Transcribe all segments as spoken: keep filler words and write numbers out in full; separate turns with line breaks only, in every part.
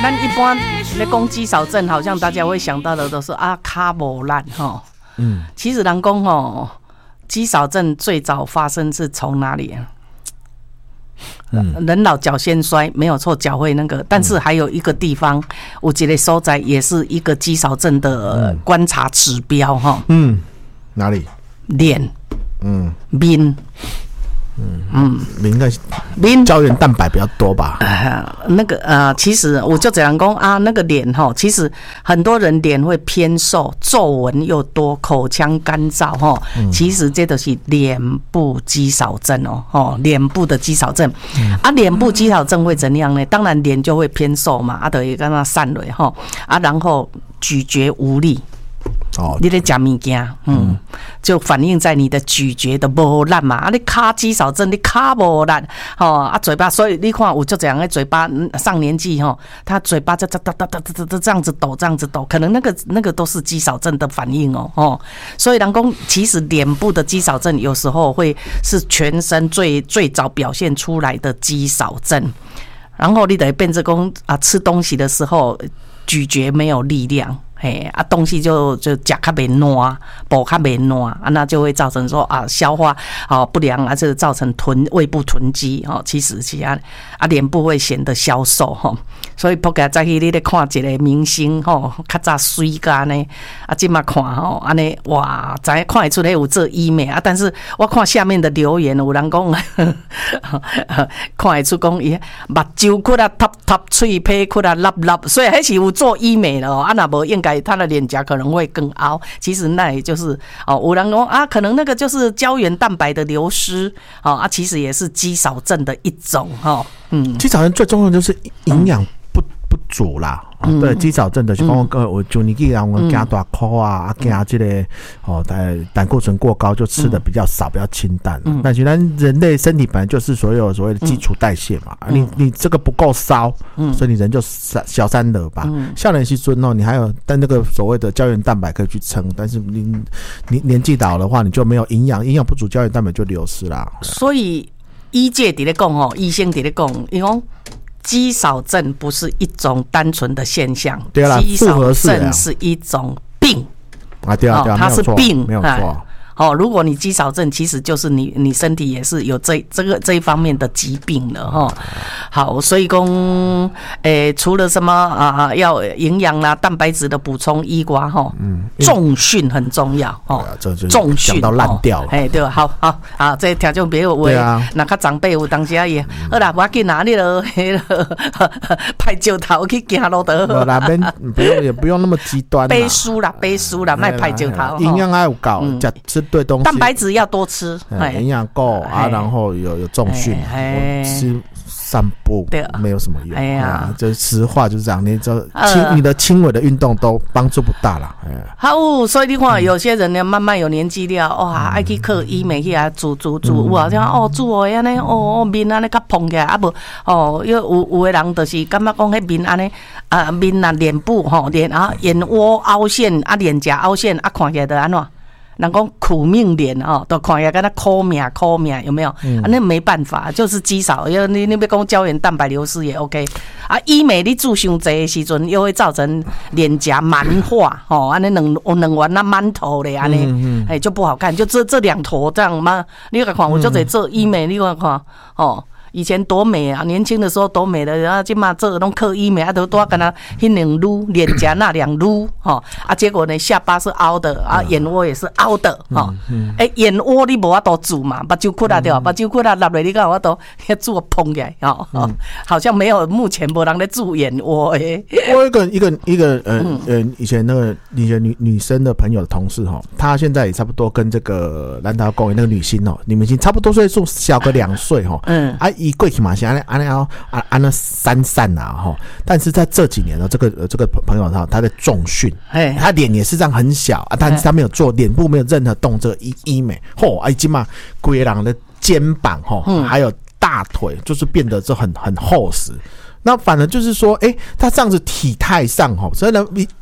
咱一般咧讲肌少症，好像大家会想到的都是啊骹无力吼。嗯，其实人讲吼，肌少症最早发生是从哪里啊？嗯、人老脚先衰，没有错，脚会那个，但是还有一个地方，我觉得所在也是一个肌少症的观察指标哈。嗯，
哪里？
脸，嗯，面。
嗯嗯，应该面胶原蛋白比较多吧？
呃、那个呃，其实我就这样讲啊，那个脸哈，其实很多人脸会偏瘦，皱纹又多，口腔干燥哈、嗯，其实这都是脸部肌少症哦，哦，脸部的肌少症、嗯、啊，脸部肌少症会怎样呢？当然脸就会偏瘦嘛，啊，等于跟它散落哈，啊，然后咀嚼无力。哦，你在吃物件，嗯，就反映在你的咀嚼的无力嘛。啊，你骹肌少症，你骹无力，吼啊，嘴巴，所以你看，我就这样的嘴巴上年纪吼，他嘴巴就这这这这这这样子抖，这样子抖，可能那个那个都是肌少症的反应哦，哦，所以人讲，其实脸部的肌少症有时候会是全身最最早表现出来的肌少症，然后你得变成讲啊，吃东西的时候咀嚼没有力量。嘿啊，东西就就吃较袂烂，补较袂烂啊，那就会造成说啊消化啊不良啊，这个造成囤胃部囤积哦。其实其他啊脸部会显得消瘦哈，所以不该再去你咧看一个明星吼，较早水干呢啊，今嘛看吼安尼哇，知看得出来有做医美啊，但是我看下面的留言有人讲，看得出讲伊目睭窟啊塌塌，嘴皮窟啊凹凹，所以还是有做医美了哦，啊那无应。他的脸颊可能会更凹，其实那也就是哦，有人说啊，可能那个就是胶原蛋白的流失哦啊，其实也是肌少症的一种哈。嗯，
肌少症最重要的就是营养不不足啦。嗯、对，肌少症的就讲我我就你既然我们加大块啊，啊加这个哦，胆胆固醇过高，就吃的比较少，比较清淡。嗯，但是咱人类身体本来就是所有所谓的基础代谢嘛，嗯、你你这个不够烧，嗯，所以你人就小三了吧。嗯，少年时阵哦，你还有但那个所谓的胶原蛋白可以去撑，但是你你年纪大的话，你就没有营养，营养不足，胶原蛋白就流失啦。
所以医界在咧讲哦，医生在咧讲，因为肌少症不是一种单纯的现象，
对啦，
肌少症是一种病
啊，对啊，对啊，
它是病，
没有错。
哦，如果你肌少症，其实就是你你身体也是有这这个这一方面的疾病了哈。好，所以讲，诶，除了什么啊，要营养啦、蛋白质的补充、衣瓜哈，嗯，重训很重要哦。重训
讲到烂掉了，
哎，对，好好啊，这听众朋友话，那较长辈有当时也好啦，我紧拿你了，拍石头去行路得。
好啦，免不用也不用那么极端。
背书啦，背书啦，卖拍石头。
营养还有够，吃。对东西，
蛋白质要多吃，
营养够啊，然后有有重训，吃散步没有什么用。哎呀，这实话就是这样，你这轻你的轻微的运动都帮助不大啦。
好，所以你看有些人呢，慢慢有年纪了，哇，爱去考医美去啊，做做做，有好像哦做安尼，哦面安尼较蓬起来，啊无哦，有有有的人就是感觉讲迄面安尼啊面啊脸部吼脸啊眼窝凹陷啊脸颊凹陷啊看起来就安怎？人讲苦命脸哦，都看起来跟他苦命苦命有没有？嗯、啊，那没办法，就是肌少，因为你你别讲胶原蛋白流失也 OK 啊。医美你做伤济的时阵，又会造成脸颊蛮化哦，安尼两两弯那馒头嘞，安尼哎就不好看，就这这两坨这样嘛。你看看，我就在做医美，你看看哦。以前多美啊，年轻的时候多美的，然后今嘛这种刻医美啊，都多跟他那两撸，脸颊那两撸，哈啊，结果呢下巴是凹的啊，眼窝也是凹的，哈，哎，眼窝你无法度住嘛，把酒窟啦对吧？把酒窟啦落来，你看我都要做蓬起来，哦，好像没有，目前没人在住眼窝诶。
我有一个一个一个呃呃，以前那个以前女女生的朋友的同事哈，她现在也差不多跟这个兰达公园那个女星哦，女明星差不多岁数，小个两岁哈，嗯啊。以过去嘛是安尼安尼哦，安安那散散呐哈，但是在这几年呢，这个这个朋友他他在重训，他脸也是这样很小啊，但是他没有做脸部没有任何动这个医医美，吼，哎今嘛规人的肩膀吼，还有大腿就是变得就很很厚实。那反而就是说，哎、欸，他这样子体态上吼，所以呢，你你看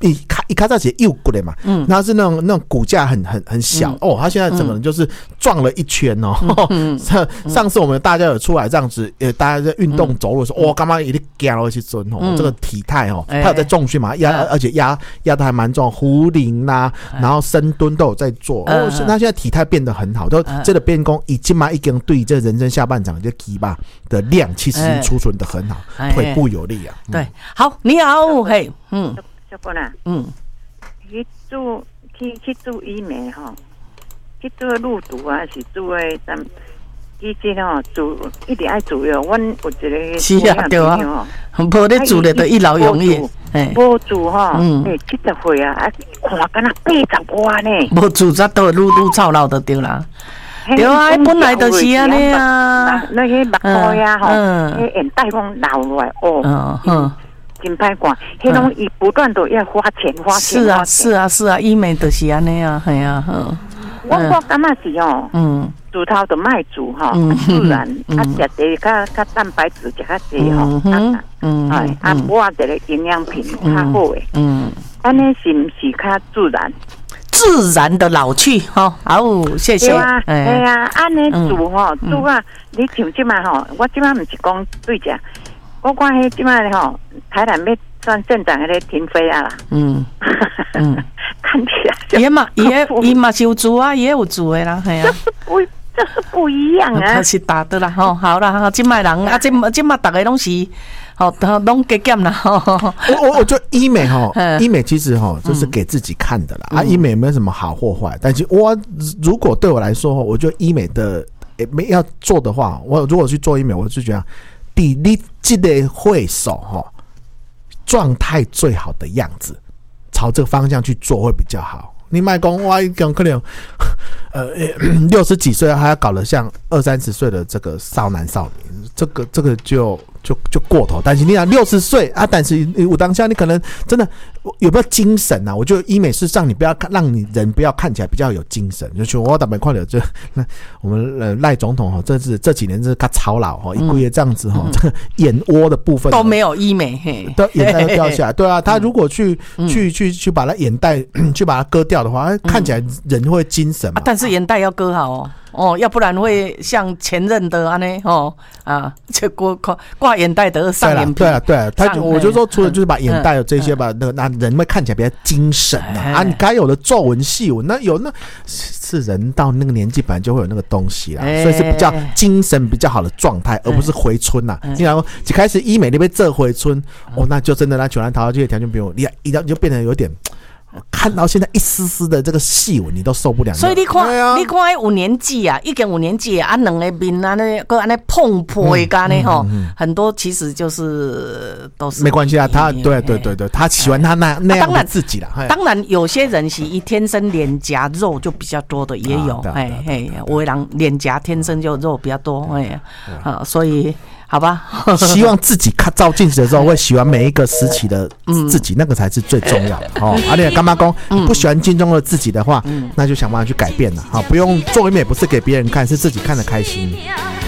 一开始是幼骨的嘛，嗯，他是那种那种骨架很很很小、嗯、哦，他现在整个人就是壮了一圈哦。嗯、上上次我们大家有出来这样子，呃，大家在运动走路的时候，哇、嗯，干嘛一定加了一些尊哦、嗯，这个体态哦，他有在重训嘛，压、欸、而且压压的还蛮重，壶铃啦，然后深蹲都有在做，哦，他现在体态变得很好，都这个变功已经嘛已经对这人生下半场这肌巴的量其实储存的很好，欸、腿部有力啊。嗯、
对，好，你好，嘿，嗯，
小姑娘，嗯，去做去去做医美哈，去做入毒啊，是做诶咱。以前吼做一定爱做哟，阮有一个
是啊，对啊，无咧做咧，就一劳永逸。
无做吼，诶，七十岁啊，啊，看敢若八十万呢。
无做则都愈愈操劳就对啦。对啊，本来就是安尼啊。
那些目块啊，吼，迄眼袋拢流落来哦，嗯，真歹看。迄拢伊不断都要花钱花钱。
是啊，是啊，是啊，医美就是安尼啊，系啊，嗯。
我我感觉是哦，嗯，煮头就卖煮哈，自然啊，食啲较较蛋白质食较济吼，嗯，哎，啊，我这个营养品较好诶，嗯，安尼是唔是较自然？
自然的老去哈，好，谢谢。
对啊，哎呀，安尼煮吼，煮啊，你像即摆吼，我即摆唔是讲对食，我看迄即摆吼，台南要算镇长迄个停飞啊啦，嗯嗯。看起来
也嘛，也也嘛是有做啊，也有做的啦，系啊。
这是不，这是不一样啊。
可是打的啦，吼，好啦，哈，今麦人啊，今今麦大家拢是，吼，拢加减啦，吼。
我我我觉得医美哈，医美其实哈就是给自己看的啦，啊，医美没有什么好或坏，但是我如果对我来说，我觉得医美的没要做的话，我如果去做医美，我就觉得比你这个会手哈状态最好的样子。朝这个方向去做会比较好。你卖讲哇，讲可能呃六十几岁还要搞得像二三十岁的这个少男少女，这个这个就就就过头。但是你想六十岁啊，但是我当下你可能真的有没有精神啊？我觉得医美是让你不要看，让你人不要看起来比较有精神。就我打没看了，就那我们呃赖总统哈，这是这几年是他操劳哈，一个月这样子哈，嗯、这个眼窝的部分
都没有医美，嘿，
都眼袋都掉下来。对啊，他如果去、嗯、去去去把他眼袋去把它割掉的话，看起来人会精神嘛。
啊、但是眼袋要割好哦。哦，要不然会像前任的安尼哦啊，这挂挂挂眼袋的上眼皮。
对啊，对啊，他我就说，除了就是把眼袋有这些吧，那那人会看起来比较精神啊。啊，你该有的皱纹细纹，那有那是人到那个年纪本来就会有那个东西啦，所以是比较精神比较好的状态，而不是回春呐。你然后一开始医美那边这回春，哦，那就真的那全然桃这些条件比我，你一你就变得有点。看到现在一丝丝的这个细纹，你都受不了。
所以你看，啊、你看五年纪啊，已经五年纪啊，两个面啊，那个安尼碰破的干呢吼，很多其实就是都是
没关系啊。他对对对对，他喜欢他那那样的自己啦。
当然，有些人是一天生脸颊肉就比较多的也有，哎哎，有的人脸颊天生就肉比较多，哎啊，所以。好吧，
希望自己看照镜子的时候会喜欢每一个时期的自己，那个才是最重要的哦。而且干妈公不喜欢镜中的自己的话，那就想办法去改变了。好，不用做医美不是给别人看，是自己看得开心。